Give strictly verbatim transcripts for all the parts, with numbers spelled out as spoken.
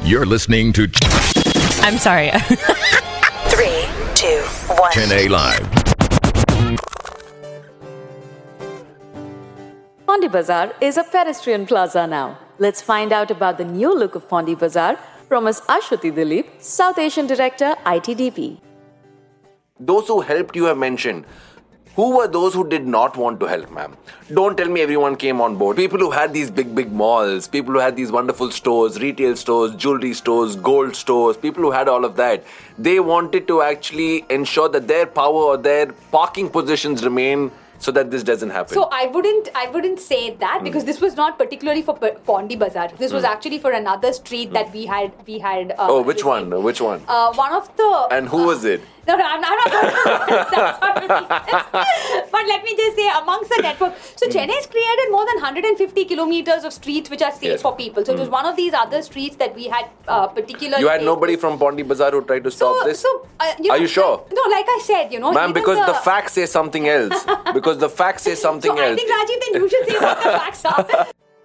You're listening to I'm sorry. Three, two, one. Chennai Live. Pondi Bazaar is a pedestrian plaza now. Let's find out about the new look of Pondi Bazaar from Miz Ashwati Dilip, South Asian Director, I T D P. Those who helped you have mentioned. Who were those who did not want to help, ma'am? Don't tell me everyone came on board. People who had these big, big malls, people who had these wonderful stores, retail stores, jewelry stores, gold stores, people who had all of that, they wanted to actually ensure that their power or their parking positions remain so that this doesn't happen. So I wouldn't I wouldn't say that because mm. this was not particularly for P- Pondi Bazaar. This mm. was actually for another street mm. that we had we had uh, Oh, which one? Thing. Which one? Uh, one of the And who uh, was it? No, no, I'm, I'm not going to But let me just say, amongst the network, so mm. Chennai's created more than one hundred fifty kilometers of streets which are safe yes. for people. So mm. it was one of these other streets that we had uh, particularly... You had nobody from Pondi Bazaar who tried to stop so, this? So, uh, you Are know, you sure? No, like I said, you know... Ma'am, because the, the facts say something else. Because the facts say something so else. I think, Rajiv, then you should say what the facts are.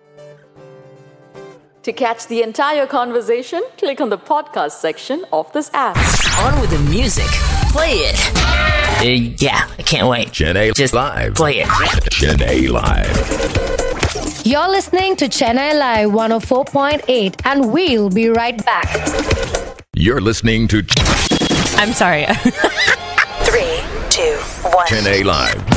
To catch the entire conversation, click on the podcast section of this app. On with the music. Play it. Uh, yeah, I can't wait. Chennai Just Live. Play it. Chennai Live. You're listening to Chennai Live one oh four point eight and we'll be right back. You're listening to I'm sorry. Three, two, one. Chennai Live.